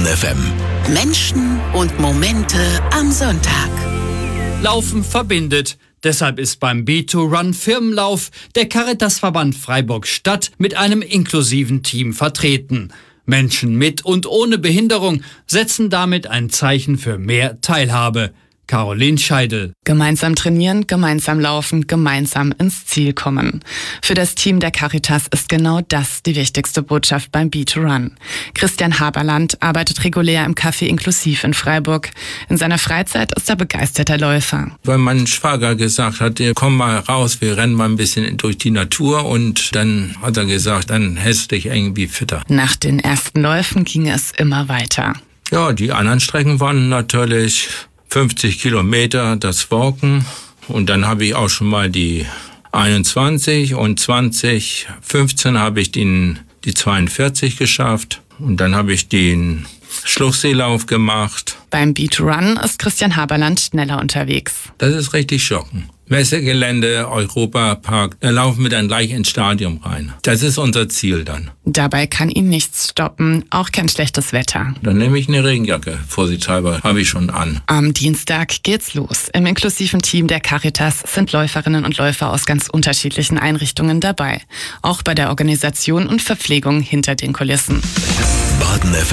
Baden FM. Menschen und Momente am Sonntag. Laufen verbindet. Deshalb ist beim B2Run Firmenlauf der Caritasverband Freiburg-Stadt mit einem inklusiven Team vertreten. Menschen mit und ohne Behinderung setzen damit ein Zeichen für mehr Teilhabe. Caroline Scheidel. Gemeinsam trainieren, gemeinsam laufen, gemeinsam ins Ziel kommen. Für das Team der Caritas ist genau das die wichtigste Botschaft beim B2Run. Christian Haberland arbeitet regulär im Café Inklusiv in Freiburg. In seiner Freizeit ist er begeisterter Läufer. Weil mein Schwager gesagt hat, komm mal raus, wir rennen mal ein bisschen durch die Natur, und dann hat er gesagt, dann hältst du dich irgendwie fitter. Nach den ersten Läufen ging es immer weiter. Ja, die anderen Strecken waren natürlich 50 Kilometer das Walken, und dann habe ich auch schon mal die 21, und 2015 habe ich die 42 geschafft, und dann habe ich den Schluchseelauf gemacht. Beim B2Run ist Christian Haberland schneller unterwegs. Das ist richtig schocken. Messegelände, Europapark, da laufen wir dann gleich ins Stadion rein. Das ist unser Ziel dann. Dabei kann ihn nichts stoppen, auch kein schlechtes Wetter. Dann nehme ich eine Regenjacke, vorsichtshalber, habe ich schon an. Am Dienstag geht's los. Im inklusiven Team der Caritas sind Läuferinnen und Läufer aus ganz unterschiedlichen Einrichtungen dabei. Auch bei der Organisation und Verpflegung hinter den Kulissen. Baden FM.